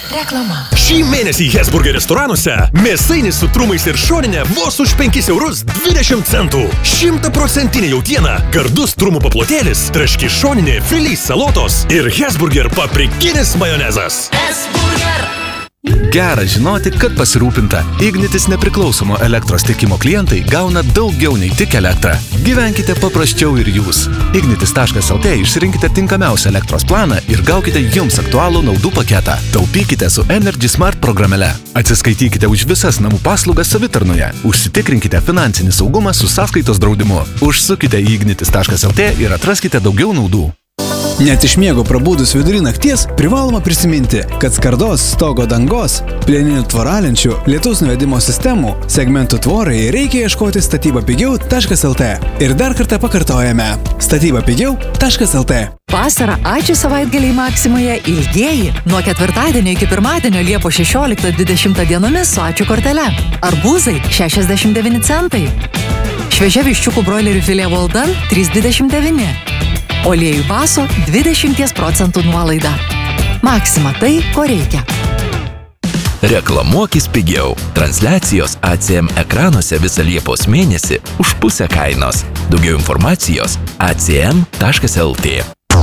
Reklama. Šį mėnesį Hesburger restoranuose mėsainis su trumais ir šoninė vos už 5,20 €. 100% jautiena, gardus trumų paplotėlis, traški šoninė, filys salotos ir Hesburger paprikinis majonezas. Gera žinoti, kad pasirūpinta. Ignitis nepriklausomo elektros tiekimo klientai gauna daugiau nei tik elektrą. Gyvenkite paprasčiau ir jūs. Ignitis.lt išsirinkite tinkamiausią elektros planą ir gaukite jums aktualų naudų paketą. Taupykite su Energy Smart programėle. Atsiskaitykite už visas namų paslaugas savitarnoje. Užsitikrinkite finansinį saugumą su sąskaitos draudimu. Užsukite į ignitis.lt ir atraskite daugiau naudų. Net iš miego prabūdus vidury nakties privaloma prisiminti, kad skardos, stogo dangos, plieninių tvораlenčių, lietaus nuvedimo sistemų, segmentų tvorai reikia ieškoti statybapigiau.lt. Ir dar kartą pakartojame statybapigiau.lt. Vasarą ačiū savaitgaliai Maksimoje ilgieji. Nuo ketvirtadienio iki pirmadienio Liepos 16-20 dienomis su ačiū kortele. Arbūzai 69 centai. Šviežia viščiukų broilerių filė Walden 3,29. Oliejų baso 20% nuolaida. Maksima tai, ko reikia. Reklamuokis pigiau. Transliacijos ACM ekranuose visą Liepos mėnesį už pusę kainos. Daugiau informacijos acm.lt.